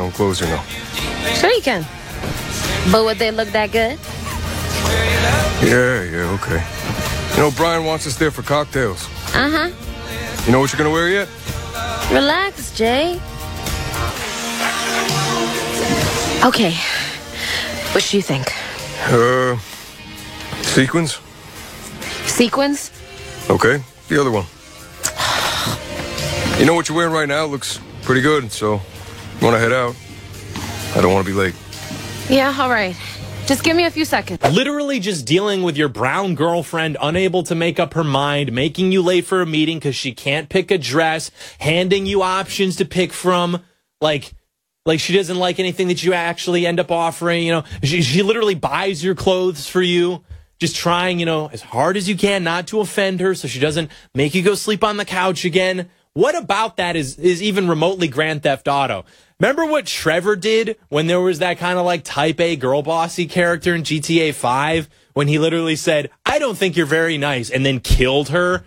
on clothes, you know. Sure you can. But would they look that good? Yeah, okay. You know, Brian wants us there for cocktails. Uh-huh. You know what you're gonna wear yet? Relax, Jay. Okay. What do you think? Sequins? Sequins? Okay, the other one. You know what you're wearing right now looks pretty good, so you want to head out? I don't want to be late. Yeah, all right. Just give me a few seconds. Literally just dealing with your brown girlfriend, unable to make up her mind, making you late for a meeting because she can't pick a dress, handing you options to pick from, like she doesn't like anything that you actually end up offering. You know, she literally buys your clothes for you, just trying, you know, as hard as you can not to offend her so she doesn't make you go sleep on the couch again. What about that is even remotely Grand Theft Auto? Remember what Trevor did when there was that kind of like type A girl bossy character in GTA 5 when he literally said, "I don't think you're very nice," and then killed her?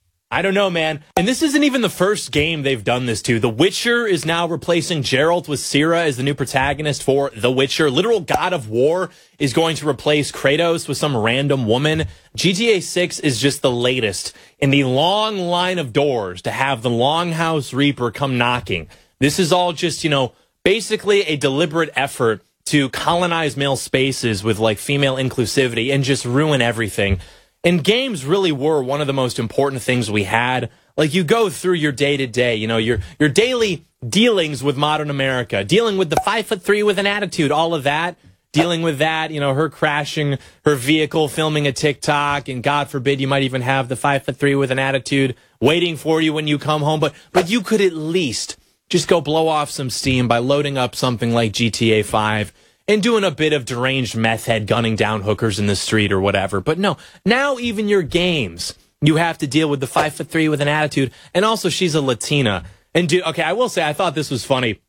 I don't know, man. And this isn't even the first game they've done this to. The Witcher is now replacing Geralt with Ciri as the new protagonist for The Witcher. Literal God of War is going to replace Kratos with some random woman. GTA 6 is just the latest in the long line of doors to have the Longhouse Reaper come knocking. This is all just, you know, basically a deliberate effort to colonize male spaces with like female inclusivity and just ruin everything. And games really were one of the most important things we had. Like, you go through your day-to-day, you know, your daily dealings with modern America, dealing with the 5'3" with an attitude, all of that, dealing with that, you know, her crashing her vehicle, filming a TikTok, and God forbid you might even have the 5'3" with an attitude waiting for you when you come home. But you could at least just go blow off some steam by loading up something like GTA 5 and doing a bit of deranged meth head gunning down hookers in the street or whatever. But no, now even your games, you have to deal with the 5'3" with an attitude. And also, she's a Latina. And okay, I will say, I thought this was funny.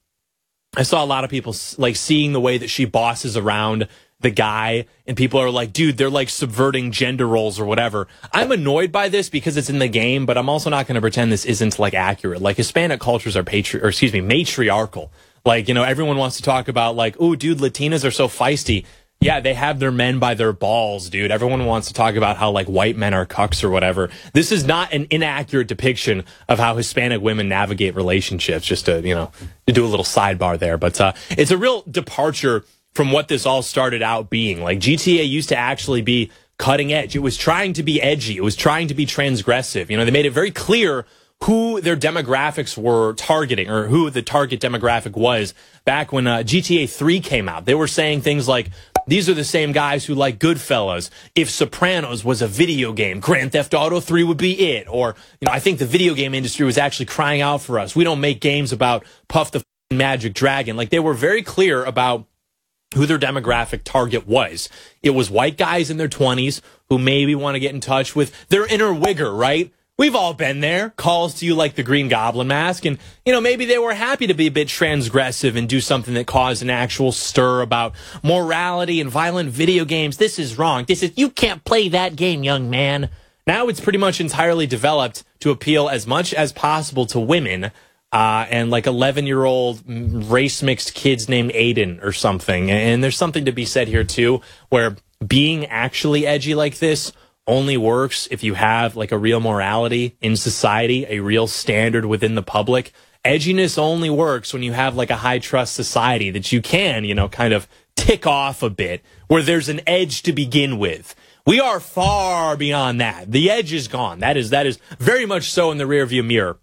I saw a lot of people like seeing the way that she bosses around the guy, and people are like, dude, they're like subverting gender roles or whatever. I'm annoyed by this because it's in the game, but I'm also not going to pretend this isn't like accurate. Like, Hispanic cultures are matriarchal. Like, you know, everyone wants to talk about like, oh, dude, Latinas are so feisty. Yeah, they have their men by their balls, dude. Everyone wants to talk about how like white men are cucks or whatever. This is not an inaccurate depiction of how Hispanic women navigate relationships, just to, you know, to do a little sidebar there. But it's a real departure from what this all started out being. Like, GTA used to actually be cutting edge. It was trying to be edgy. It was trying to be transgressive. You know, they made it very clear who their demographics were targeting, or who the target demographic was back when GTA 3 came out. They were saying things like, these are the same guys who like Goodfellas. If Sopranos was a video game, Grand Theft Auto 3 would be it. Or, you know, I think the video game industry was actually crying out for us. We don't make games about Puff the Magic Dragon. Like, they were very clear about who their demographic target was. It was white guys in their 20s who maybe want to get in touch with their inner wigger, right? We've all been there. Calls to you like the Green Goblin mask. And, you know, maybe they were happy to be a bit transgressive and do something that caused an actual stir about morality and violent video games. This is wrong. You can't play that game, young man. Now it's pretty much entirely developed to appeal as much as possible to women and like 11-year-old race-mixed kids named Aiden or something. And there's something to be said here, too, where being actually edgy like this only works if you have like a real morality in society, a real standard within the public. Edginess only works when you have like a high trust society that you can, you know, kind of tick off a bit, where there's an edge to begin with. We are far beyond that. The edge is gone. That is very much so in the rearview mirror.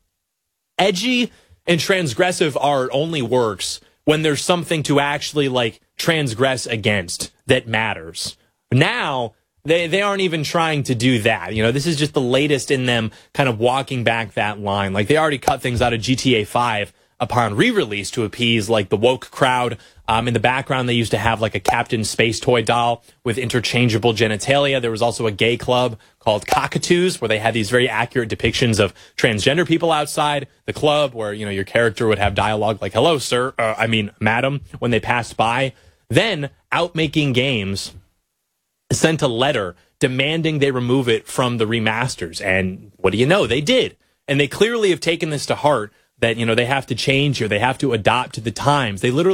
Edgy and transgressive art only works when there's something to actually like transgress against that matters. Now, They aren't even trying to do that. You know, this is just the latest in them kind of walking back that line. Like, they already cut things out of GTA 5 upon re-release to appease like the woke crowd. In the background, they used to have like a Captain Space Toy doll with interchangeable genitalia. There was also a gay club called Cockatoos, where they had these very accurate depictions of transgender people outside the club, where, you know, your character would have dialogue like, hello, sir, madam, when they passed by. Then, out making games, sent a letter demanding they remove it from the remasters. And what do you know? They did. And they clearly have taken this to heart, that, you know, they have to change or they have to adapt to the times. They literally